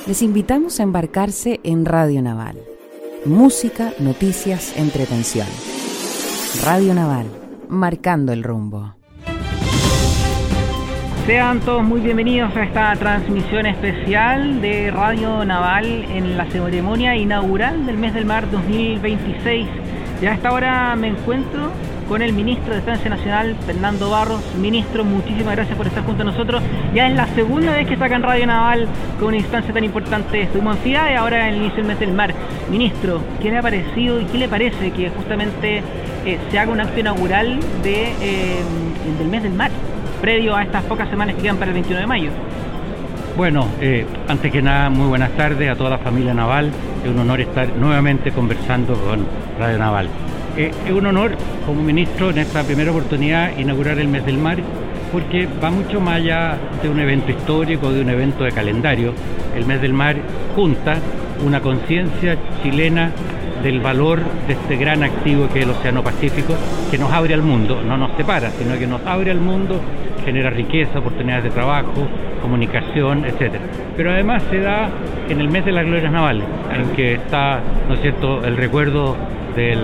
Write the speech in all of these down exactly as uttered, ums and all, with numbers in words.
Les invitamos a embarcarse en Radio Naval. Música, noticias, entretención. Radio Naval, marcando el rumbo. Sean todos muy bienvenidos a esta transmisión especial de Radio Naval en la ceremonia inaugural del mes del mar dos mil veintiséis. Ya a esta hora me encuentro con el ministro de Defensa Nacional, Fernando Barros. Ministro, muchísimas gracias por estar junto a nosotros. Ya es la segunda vez que está acá en Radio Naval con una instancia tan importante. Estuvimos en FIDA y ahora en el inicio del mes del mar. Ministro, ¿qué le ha parecido y qué le parece que justamente eh, se haga un acto inaugural de, eh, del mes del mar, previo a estas pocas semanas que quedan para el veintiuno de mayo? Bueno, eh, antes que nada, muy buenas tardes a toda la familia Naval. Es un honor estar nuevamente conversando con Radio Naval. Eh, es un honor como ministro en esta primera oportunidad inaugurar el mes del mar, porque va mucho más allá de un evento histórico, de un evento de calendario. El mes del mar junta una conciencia chilena del valor de este gran activo que es el Océano Pacífico, que nos abre al mundo, no nos separa, sino que nos abre al mundo, genera riqueza, oportunidades de trabajo, comunicación, etcétera. Pero además se da en el mes de las glorias navales, en que está, ¿no es cierto?, el recuerdo del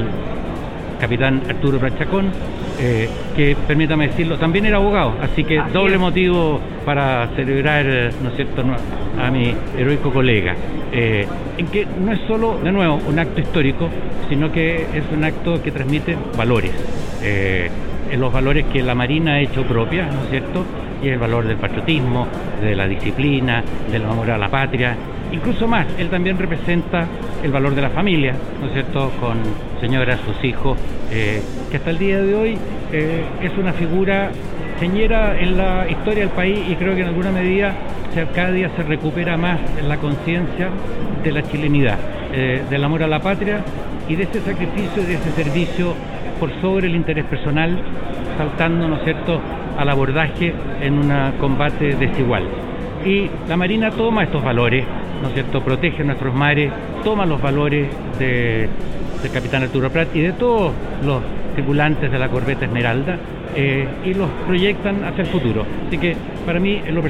capitán Arturo Prat Chacón, eh, que, permítame decirlo, también era abogado, así que así doble es. Motivo para celebrar, ¿no es cierto?, a mi heroico colega, eh, en que no es solo, de nuevo, un acto histórico, sino que es un acto que transmite valores, eh, los valores que la Marina ha hecho propia, ¿no es cierto?, y el valor del patriotismo, de la disciplina, del amor a la patria. Incluso más, él también representa el valor de la familia, ¿no es cierto?, con señoras, sus hijos, eh, que hasta el día de hoy eh, es una figura señera en la historia del país, y creo que en alguna medida se, cada día se recupera más la conciencia de la chilenidad, eh, del amor a la patria y de ese sacrificio y de ese servicio por sobre el interés personal, saltando, ¿no es cierto?, al abordaje en un combate desigual. Y la Marina toma estos valores, ¿no es cierto?, protege nuestros mares, toma los valores de, del capitán Arturo Prat y de todos los tripulantes de la corbeta Esmeralda, eh, y los proyectan hacia el futuro. Así que para mí, en lo